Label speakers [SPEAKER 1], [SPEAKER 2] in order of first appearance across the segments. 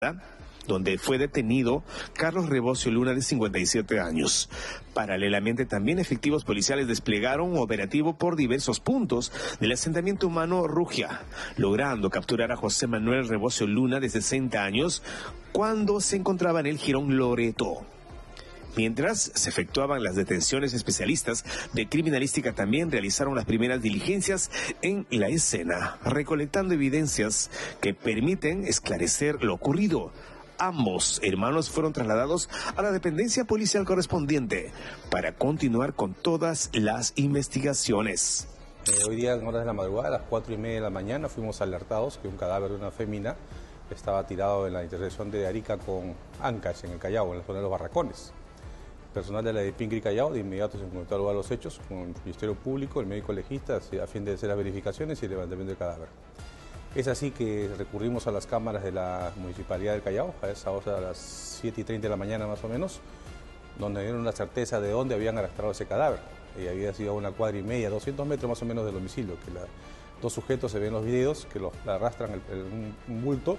[SPEAKER 1] donde fue detenido Carlos Rebocio Luna, de 57 años. Paralelamente, también efectivos policiales desplegaron un operativo por diversos puntos del asentamiento humano Rugia, logrando capturar a José Manuel Rebocio Luna, de 60 años, cuando se encontraba en el Jirón Loreto. Mientras se efectuaban las detenciones, especialistas de criminalística también realizaron las primeras diligencias en la escena, recolectando evidencias que permiten esclarecer lo ocurrido. Ambos hermanos fueron trasladados a la dependencia policial correspondiente para continuar con todas las investigaciones.
[SPEAKER 2] Hoy día, en horas de la madrugada, a las 4:30 de la mañana, fuimos alertados que un cadáver de una fémina estaba tirado en la intersección de Arica con Ancash, en el Callao, en la zona de los Barracones. El personal de la de Pincri Callao de inmediato se encontró al lugar de los hechos con el Ministerio Público, el médico legista, a fin de hacer las verificaciones y el levantamiento del cadáver. Es así que recurrimos a las cámaras de la Municipalidad del Callao, a esa hora, a las 7:30 de la mañana más o menos, donde dieron la certeza de dónde habían arrastrado ese cadáver. Y había sido a una cuadra y media, 200 metros más o menos del domicilio, que dos sujetos se ven en los videos que la arrastran un bulto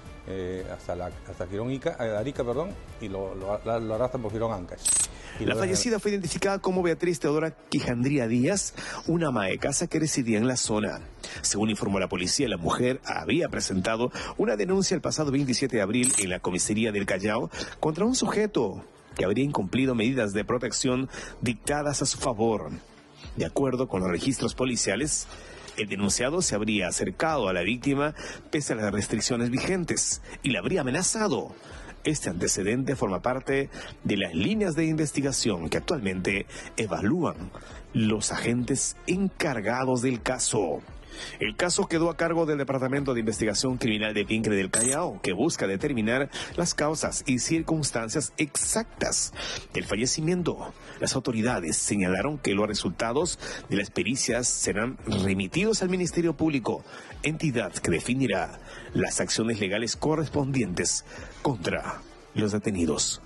[SPEAKER 2] hasta Jirón Arica, y lo arrastran por Jirón Ancash.
[SPEAKER 1] La fallecida fue identificada como Beatriz Teodora Quijandría Díaz, una ama de casa que residía en la zona. Según informó la policía, la mujer había presentado una denuncia el pasado 27 de abril en la comisaría del Callao contra un sujeto que habría incumplido medidas de protección dictadas a su favor. De acuerdo con los registros policiales, el denunciado se habría acercado a la víctima pese a las restricciones vigentes y la habría amenazado. Este antecedente forma parte de las líneas de investigación que actualmente evalúan los agentes encargados del caso. El caso quedó a cargo del Departamento de Investigación Criminal de Pincri del Callao, que busca determinar las causas y circunstancias exactas del fallecimiento. Las autoridades señalaron que los resultados de las pericias serán remitidos al Ministerio Público, entidad que definirá las acciones legales correspondientes contra los detenidos.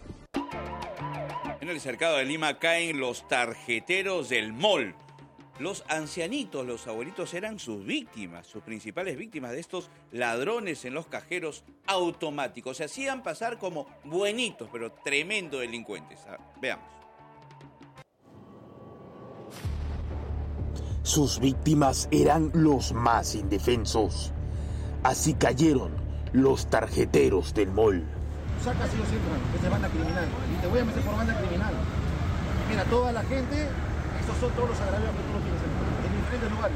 [SPEAKER 3] En el cercado de Lima caen los tarjeteros del mall. Los ancianitos, los abuelitos, eran sus víctimas, sus principales víctimas de estos ladrones en los cajeros automáticos. Se hacían pasar como buenitos, pero tremendo delincuentes. Veamos.
[SPEAKER 4] Sus víctimas eran los más indefensos. Así cayeron los tarjeteros del mall.
[SPEAKER 5] Saca si ellos entran, que es banda criminal. Y te voy a meter por banda criminal. Mira, toda la gente, estos son todos los agraviados que tú no tienes en diferentes lugares.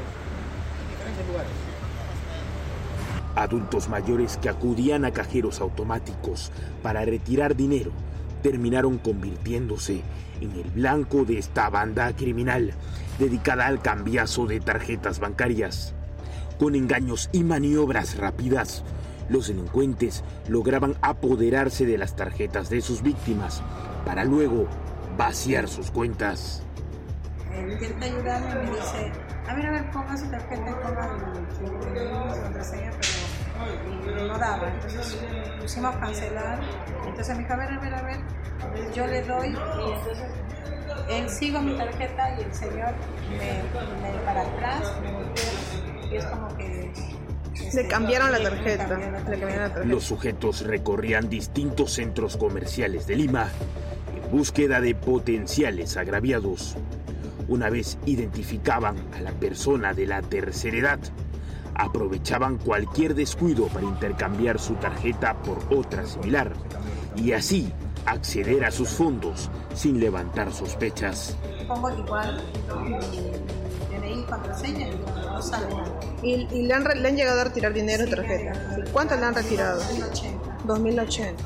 [SPEAKER 4] Adultos mayores que acudían a cajeros automáticos para retirar dinero terminaron convirtiéndose en el blanco de esta banda criminal dedicada al cambiazo de tarjetas bancarias. Con engaños y maniobras rápidas, los delincuentes lograban apoderarse de las tarjetas de sus víctimas para luego vaciar sus cuentas.
[SPEAKER 6] Intenta ayudarme y me dice, a ver, ponga su tarjeta y ponga su contraseña, pero no daba. Entonces pusimos cancelar. Entonces me dijo, a ver, yo le doy, y entonces él sigo mi tarjeta y el señor me para atrás, y es como que
[SPEAKER 7] le cambiaron la tarjeta.
[SPEAKER 4] Los sujetos recorrían distintos centros comerciales de Lima en búsqueda de potenciales agraviados. Una vez identificaban a la persona de la tercera edad, aprovechaban cualquier descuido para intercambiar su tarjeta por otra similar y así acceder a sus fondos sin levantar sospechas.
[SPEAKER 6] Pongo igual DNI, contraseña y no sale nada.
[SPEAKER 7] ¿Y le han llegado a retirar dinero en tarjeta? ¿Cuánto le han retirado? 2080.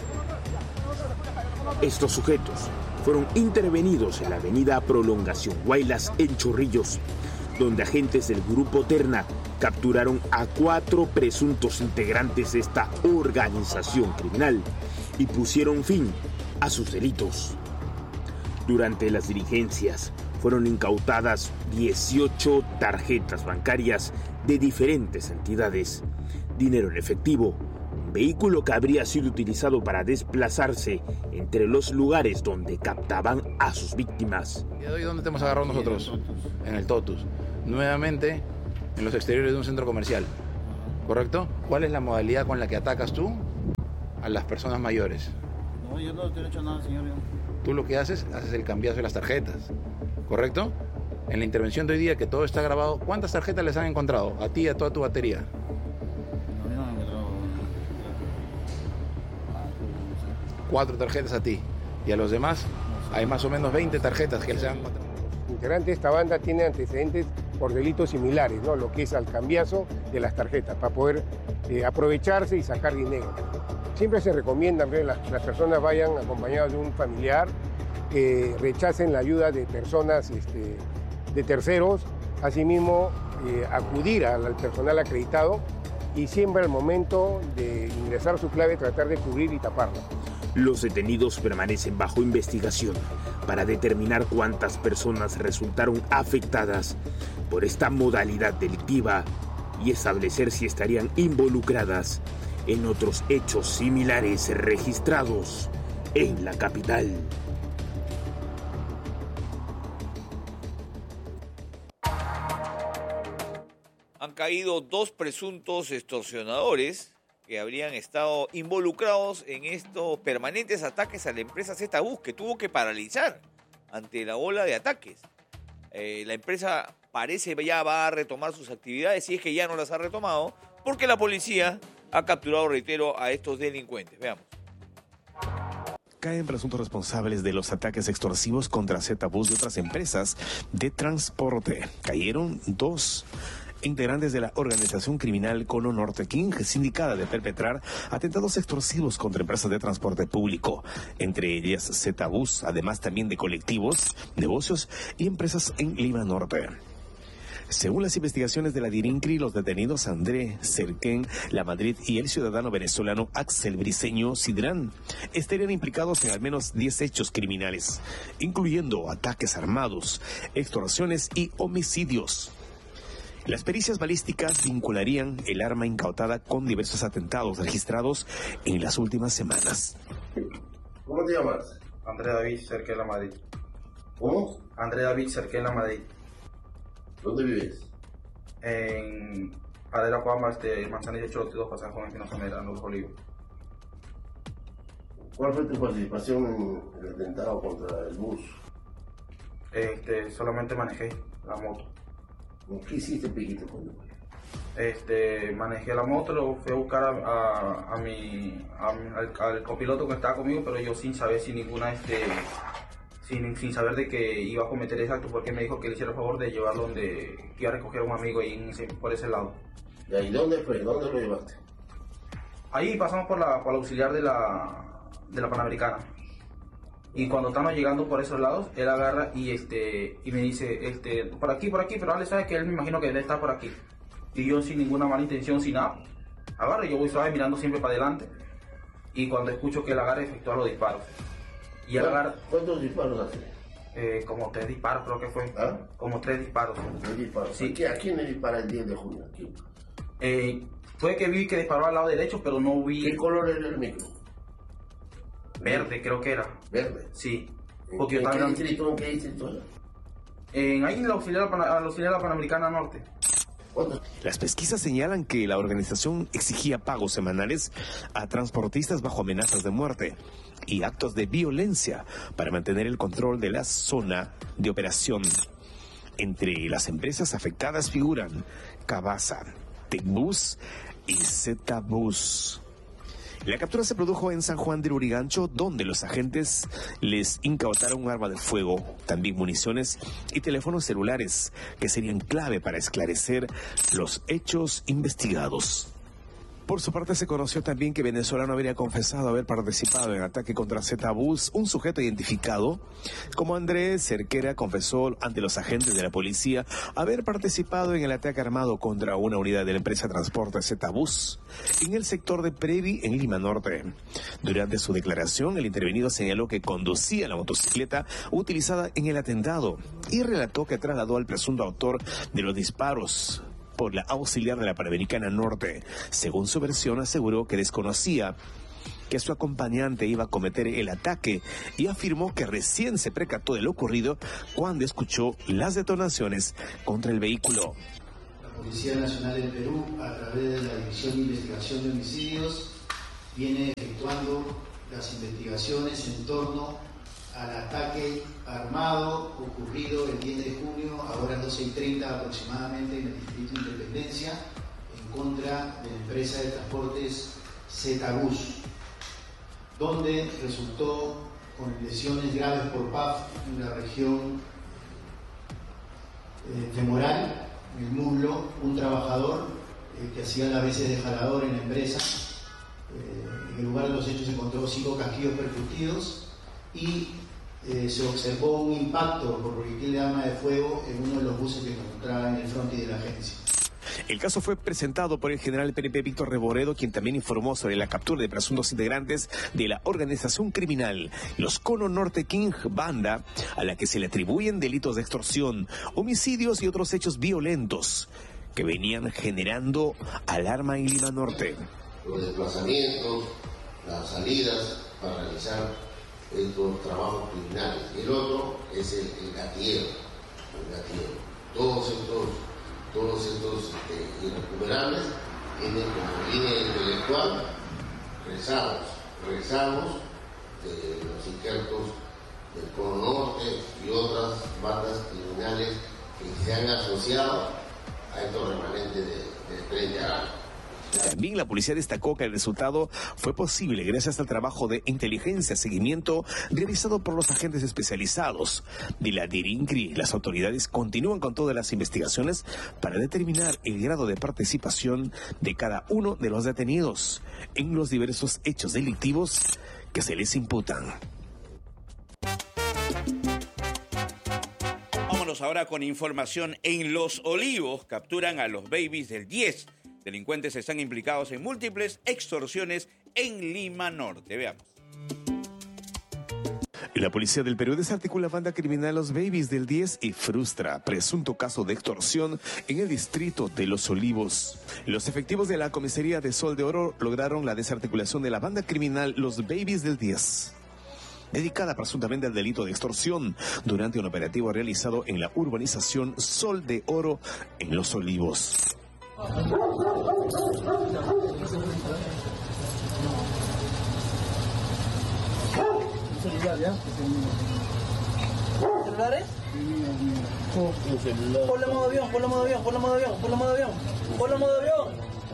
[SPEAKER 4] Estos sujetos fueron intervenidos en la avenida Prolongación Guaylas en Chorrillos, donde agentes del Grupo Terna capturaron a 4 presuntos integrantes de esta organización criminal y pusieron fin a sus delitos. Durante las diligencias fueron incautadas 18 tarjetas bancarias de diferentes entidades, dinero en efectivo, un vehículo que habría sido utilizado para desplazarse entre los lugares donde captaban a sus víctimas.
[SPEAKER 8] ¿Y hoy dónde te hemos agarrado nosotros? En el Totus. Nuevamente en los exteriores de un centro comercial, ¿correcto? ¿Cuál es la modalidad con la que atacas tú? a las personas mayores?
[SPEAKER 5] No, yo no he hecho nada, señor.
[SPEAKER 8] Tú lo que haces el cambiazo de las tarjetas, ¿correcto? En la intervención de hoy día, que todo está grabado, ¿cuántas tarjetas les han encontrado? A ti y a toda tu batería.
[SPEAKER 5] No, yo no me he encontrado.
[SPEAKER 8] 4 tarjetas a ti. Y a los demás, hay más o menos 20 tarjetas que les han encontrado.
[SPEAKER 9] El integrante de esta banda tiene antecedentes por delitos similares, ¿no? Lo que es al cambiazo de las tarjetas, para poder aprovecharse y sacar dinero. Siempre se recomienda que las personas vayan acompañadas de un familiar, que rechacen la ayuda de personas, de terceros, asimismo acudir al personal acreditado y siempre al momento de ingresar su clave tratar de cubrir y taparla.
[SPEAKER 4] Los detenidos permanecen bajo investigación para determinar cuántas personas resultaron afectadas por esta modalidad delictiva y establecer si estarían involucradas en otros hechos similares registrados en la capital.
[SPEAKER 3] Han caído 2 presuntos extorsionadores que habrían estado involucrados en estos permanentes ataques a la empresa ZBus, que tuvo que paralizar ante la ola de ataques. La empresa parece ya va a retomar sus actividades, y es que ya no las ha retomado, porque la policía ha capturado, reitero, a estos delincuentes. Veamos.
[SPEAKER 1] Caen presuntos responsables de los ataques extorsivos contra ZBus y otras empresas de transporte. Cayeron 2 integrantes de la organización criminal Cono Norte King, sindicada de perpetrar atentados extorsivos contra empresas de transporte público, entre ellas ZBus, además también de colectivos, negocios y empresas en Lima Norte. Según las investigaciones de la DIRINCRI, los detenidos André Cerquén Lamadrid y el ciudadano venezolano Axel Briceño Sidrán estarían implicados en al menos 10 hechos criminales, incluyendo ataques armados, extorsiones y homicidios. Las pericias balísticas vincularían el arma incautada con diversos atentados registrados en las últimas semanas.
[SPEAKER 10] ¿Cómo te llamas? André David Cerquén Lamadrid.
[SPEAKER 11] ¿Cómo?
[SPEAKER 10] André David Cerquén Lamadrid.
[SPEAKER 11] ¿Dónde vives?
[SPEAKER 10] En Padera Cuamba, Manzanilla 882, pasaje Joven Pinozonera, Nuevo Olivo.
[SPEAKER 11] ¿Cuál fue tu participación en el atentado contra el bus?
[SPEAKER 10] Solamente manejé la moto.
[SPEAKER 11] ¿Qué hiciste, Piquito?
[SPEAKER 10] Manejé la moto, lo fui a buscar al copiloto que estaba conmigo, pero yo sin saber sin saber de que iba a cometer ese acto, porque me dijo que le hiciera el favor de llevarlo donde iba a recoger a un amigo ahí por ese lado.
[SPEAKER 11] ¿Y ahí dónde fue? ¿Dónde lo llevaste?
[SPEAKER 10] Ahí pasamos por la auxiliar de la Panamericana. Y cuando estamos llegando por esos lados, él agarra y me dice, por aquí, pero Ale sabe que él me imagino que él está por aquí. Y yo sin ninguna mala intención, sin nada, agarro y yo voy suave mirando siempre para adelante. Y cuando escucho que él agarra, efectúa los disparos. Y él agarra...
[SPEAKER 11] ¿Cuántos disparos hace?
[SPEAKER 10] Como 3 disparos creo que fue.
[SPEAKER 11] ¿Ah?
[SPEAKER 10] Como 3 disparos.
[SPEAKER 11] 3 disparos.
[SPEAKER 10] Sí.
[SPEAKER 11] ¿A quién le dispara el 10 de junio?
[SPEAKER 10] Fue que vi que disparó al lado derecho, pero no vi...
[SPEAKER 11] ¿Qué color era el micro?
[SPEAKER 10] Verde, creo que era.
[SPEAKER 11] ¿Verde?
[SPEAKER 10] Sí.
[SPEAKER 11] ¿En qué distrito era?
[SPEAKER 10] Ahí en la auxiliar de la Panamericana Norte.
[SPEAKER 1] Las pesquisas señalan que la organización exigía pagos semanales a transportistas bajo amenazas de muerte y actos de violencia para mantener el control de la zona de operación. Entre las empresas afectadas figuran Cabasa, Tecbus y ZBus. La captura se produjo en San Juan del Urigancho, donde los agentes les incautaron un arma de fuego, también municiones y teléfonos celulares, que serían clave para esclarecer los hechos investigados. Por su parte, se conoció también que venezolano habría confesado haber participado en ataque contra ZBus. Un sujeto identificado como Andrés Cerquera confesó ante los agentes de la policía haber participado en el ataque armado contra una unidad de la empresa de transporte ZBus en el sector de Previ, en Lima Norte. Durante su declaración, el intervenido señaló que conducía la motocicleta utilizada en el atentado y relató que trasladó al presunto autor de los disparos por la auxiliar de la Panamericana Norte. Según su versión, aseguró que desconocía que su acompañante iba a cometer el ataque y afirmó que recién se percató de lo ocurrido cuando escuchó las detonaciones contra el vehículo.
[SPEAKER 12] La Policía Nacional del Perú, a través de la División de Investigación de Homicidios, viene efectuando las investigaciones en torno al ataque armado ocurrido el 10 de junio, ahora a las 12:30 aproximadamente, en el Distrito de Independencia, en contra de la empresa de transportes Z-Bus, donde resultó con lesiones graves por PAF en la región femoral, en el muslo, un trabajador que hacía las veces de jalador en la empresa. En el lugar de los hechos se encontró 5 casquillos percutidos y se observó un impacto por proyectil de arma de fuego en uno de los buses que se encontraba en el frontis de la agencia.
[SPEAKER 1] El caso fue presentado por el general PNP Víctor Reboredo, quien también informó sobre la captura de presuntos integrantes de la organización criminal Los Cono Norte King, banda a la que se le atribuyen delitos de extorsión, homicidios y otros hechos violentos que venían generando alarma en Lima Norte.
[SPEAKER 11] Los desplazamientos, las salidas para realizar estos trabajos criminales. Y el otro es el gatillero. Todos estos irrecuperables tienen como línea intelectual rezamos de los injertos del Cono Norte y otras bandas criminales que se han asociado a estos remanentes del Frente Araña.
[SPEAKER 1] También la policía destacó que el resultado fue posible gracias al trabajo de inteligencia, seguimiento realizado por los agentes especializados de la DIRINCRI. Las autoridades continúan con todas las investigaciones para determinar el grado de participación de cada uno de los detenidos en los diversos hechos delictivos que se les imputan.
[SPEAKER 3] Vámonos ahora con información. En Los Olivos capturan a los babies del 10. Delincuentes están implicados en múltiples extorsiones en Lima Norte. Veamos.
[SPEAKER 1] La policía del Perú desarticula banda criminal Los Babies del 10 y frustra presunto caso de extorsión en el distrito de Los Olivos. Los efectivos de la comisaría de Sol de Oro lograron la desarticulación de la banda criminal Los Babies del 10, dedicada presuntamente al delito de extorsión, durante un operativo realizado en la urbanización Sol de Oro en Los Olivos.
[SPEAKER 13] ¿Celulares? Ponle modo avión, ponle modo avión, ponle modo avión, ponle modo avión, ponle modo avión.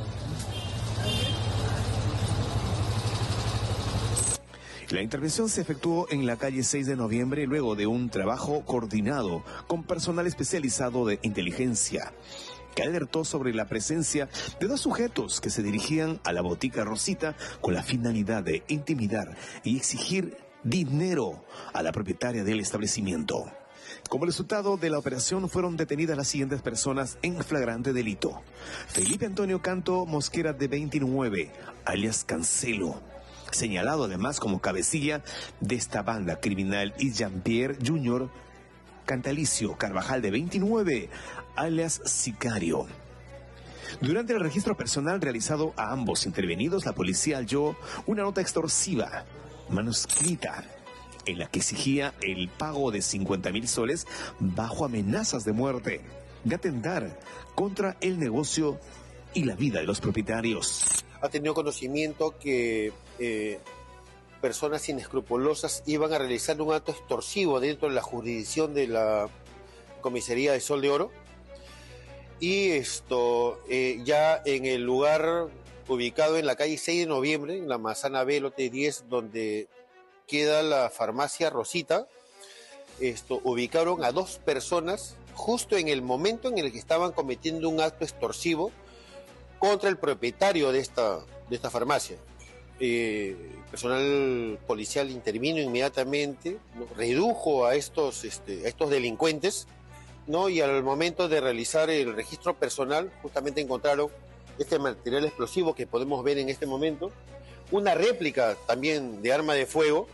[SPEAKER 1] La intervención se efectuó en la calle 6 de noviembre luego de un trabajo coordinado con personal especializado de inteligencia, que alertó sobre la presencia de 2 sujetos que se dirigían a la botica Rosita con la finalidad de intimidar y exigir dinero a la propietaria del establecimiento. Como resultado de la operación fueron detenidas las siguientes personas en flagrante delito: Felipe Antonio Canto Mosquera, de 29, alias Cancelo, señalado además como cabecilla de esta banda criminal, y Jean-Pierre Jr. Cantalicio Carvajal, de 29, alias Sicario. Durante el registro personal realizado a ambos intervenidos, la policía halló una nota extorsiva manuscrita en la que exigía el pago de 50.000 soles bajo amenazas de muerte, de atentar contra el negocio y la vida de los propietarios.
[SPEAKER 14] Ha tenido conocimiento que personas inescrupulosas iban a realizar un acto extorsivo dentro de la jurisdicción de la comisaría de Sol de Oro, y ya en el lugar ubicado en la calle 6 de noviembre, en la manzana B, lote 10, donde queda la farmacia Rosita, ubicaron a 2 personas justo en el momento en el que estaban cometiendo un acto extorsivo contra el propietario de esta farmacia. Personal policial intervino inmediatamente, ¿no? Redujo a estos delincuentes, ¿no? Y al momento de realizar el registro personal, justamente encontraron este material explosivo que podemos ver en este momento, una réplica también de arma de fuego,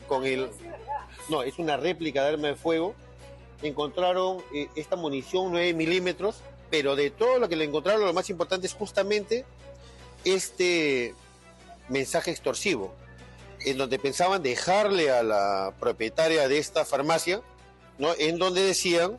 [SPEAKER 14] es una réplica de arma de fuego. Encontraron esta munición 9 milímetros, pero de todo lo que le encontraron, lo más importante es justamente este mensaje extorsivo, en donde pensaban dejarle a la propietaria de esta farmacia, ¿no? En donde decían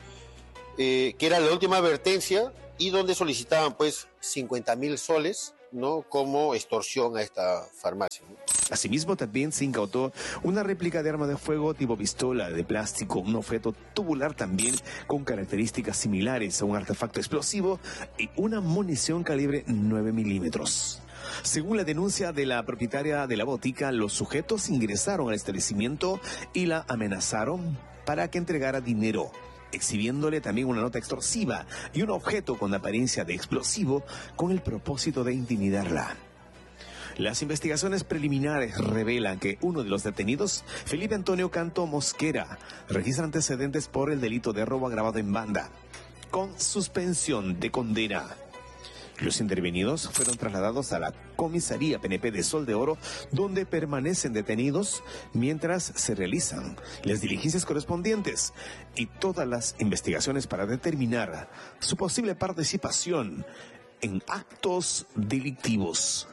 [SPEAKER 14] que era la última advertencia, y donde solicitaban pues 50.000 soles ¿no?, como extorsión a esta farmacia, ¿no?
[SPEAKER 1] Asimismo, también se incautó una réplica de arma de fuego tipo pistola de plástico, un objeto tubular también con características similares a un artefacto explosivo y una munición calibre 9 milímetros. Según la denuncia de la propietaria de la botica, los sujetos ingresaron al establecimiento y la amenazaron para que entregara dinero, exhibiéndole también una nota extorsiva y un objeto con apariencia de explosivo con el propósito de intimidarla. Las investigaciones preliminares revelan que uno de los detenidos, Felipe Antonio Canto Mosquera, registra antecedentes por el delito de robo agravado en banda, con suspensión de condena. Los intervenidos fueron trasladados a la comisaría PNP de Sol de Oro, donde permanecen detenidos mientras se realizan las diligencias correspondientes y todas las investigaciones para determinar su posible participación en actos delictivos.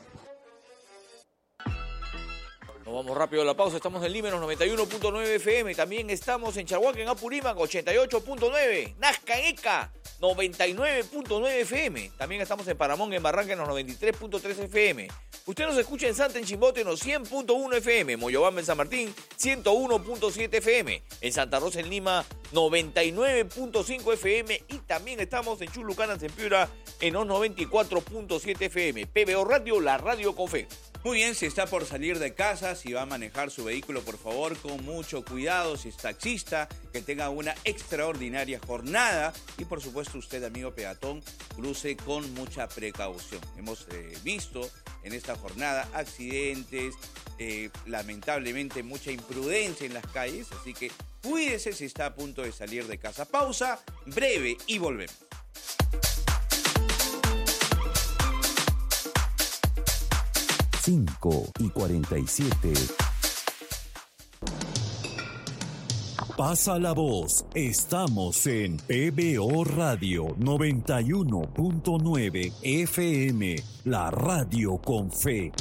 [SPEAKER 3] Nos vamos rápido a la pausa. Estamos en Lima, en los 91.9 FM. También estamos en Chahuaca, en Apurímac, 88.9. Nazca, en Ica, 99.9 FM. También estamos en Paramón, en Barranca, en los 93.3 FM. Usted nos escucha en Santa, en Chimbote, en los 100.1 FM. Moyobamba, en San Martín, 101.7 FM. En Santa Rosa, en Lima, 99.5 FM. Y también estamos en Chulucanas, en Piura, en los 94.7 FM. PBO Radio, la radio con fe.
[SPEAKER 15] Muy bien, si está por salir de casa, si va a manejar su vehículo, por favor, con mucho cuidado. Si es taxista, que tenga una extraordinaria jornada. Y, por supuesto, usted, amigo peatón, cruce con mucha precaución. Hemos visto en esta jornada accidentes, lamentablemente mucha imprudencia en las calles. Así que cuídese si está a punto de salir de casa. Pausa breve y volvemos.
[SPEAKER 16] 5:47. Pasa la voz. Estamos en PBO Radio 91.9 FM, la radio con fe.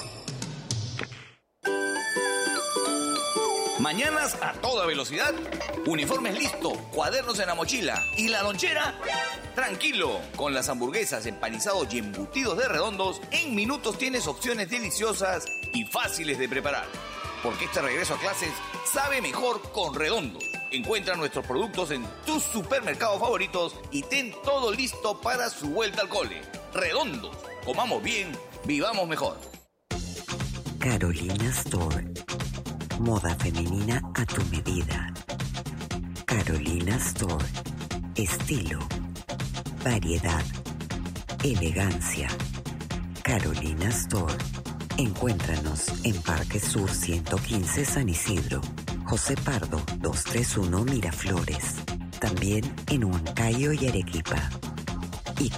[SPEAKER 3] Mañanas a toda velocidad, uniformes listo, cuadernos en la mochila y la lonchera, tranquilo. Con las hamburguesas, empanizados y embutidos de Redondos, en minutos tienes opciones deliciosas y fáciles de preparar. Porque este regreso a clases sabe mejor con Redondos. Encuentra nuestros productos en tus supermercados favoritos y ten todo listo para su vuelta al cole. Redondos, comamos bien, vivamos mejor.
[SPEAKER 17] Carolina Store. Moda femenina a tu medida. Carolina Store. Estilo, variedad, elegancia. Carolina Store. Encuéntranos en Parque Sur 115 San Isidro, José Pardo 231 Miraflores. También en Huancayo y Arequipa. Y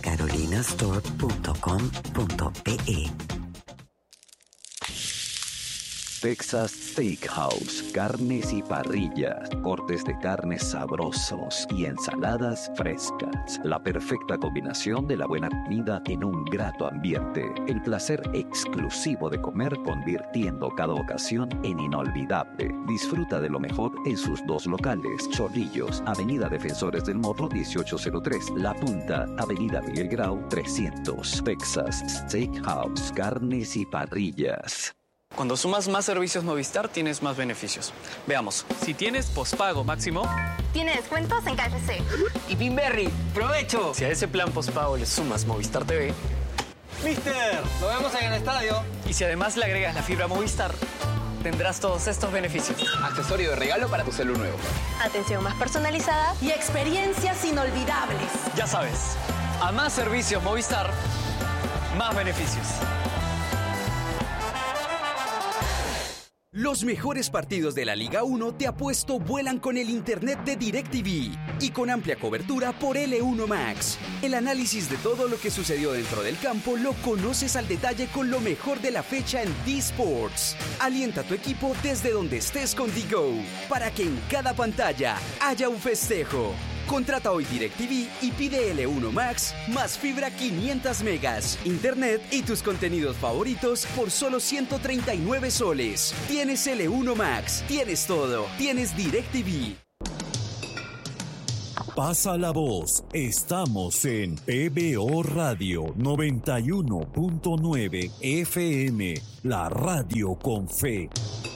[SPEAKER 17] carolinastore.com.pe.
[SPEAKER 18] Texas Steakhouse, carnes y parrillas, cortes de carnes sabrosos y ensaladas frescas. La perfecta combinación de la buena comida en un grato ambiente. El placer exclusivo de comer, convirtiendo cada ocasión en inolvidable. Disfruta de lo mejor en sus dos locales: Chorrillos, Avenida Defensores del Morro 1803, La Punta, Avenida Miguel Grau 300. Texas Steakhouse, carnes y parrillas.
[SPEAKER 19] Cuando sumas más servicios Movistar, tienes más beneficios. Veamos. Si tienes pospago máximo,
[SPEAKER 20] tiene descuentos en KFC.
[SPEAKER 19] Y Pinberry, ¡provecho! Si a ese plan pospago le sumas Movistar TV,
[SPEAKER 13] ¡Mister! ¡Lo vemos en el estadio!
[SPEAKER 19] Y si además le agregas la fibra Movistar, tendrás todos estos beneficios.
[SPEAKER 21] Accesorio de regalo para tu celu nuevo.
[SPEAKER 20] Atención más personalizada y experiencias inolvidables.
[SPEAKER 19] Ya sabes, a más servicios Movistar, más beneficios.
[SPEAKER 22] Los mejores partidos de la Liga 1 te apuesto vuelan con el internet de DirecTV y con amplia cobertura por L1 Max. El análisis de todo lo que sucedió dentro del campo lo conoces al detalle con lo mejor de la fecha en D-Sports. Alienta a tu equipo desde donde estés con D-Go para que en cada pantalla haya un festejo. Contrata hoy DirecTV y pide L1 Max más fibra 500 megas, internet y tus contenidos favoritos por solo 139 soles. Tienes L1 Max, tienes todo, tienes DirecTV.
[SPEAKER 16] Pasa la voz. Estamos en PBO Radio 91.9 FM, la radio con fe.